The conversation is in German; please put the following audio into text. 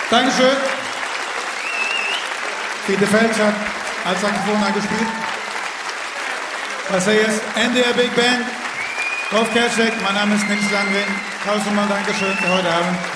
Dankeschön. Peter Felsch hat als Saxophon gespielt. Was ist NDR Big Band. Rolf Kerschek, mein Name ist Nils Landgren. Tausendmal Dankeschön für heute Abend.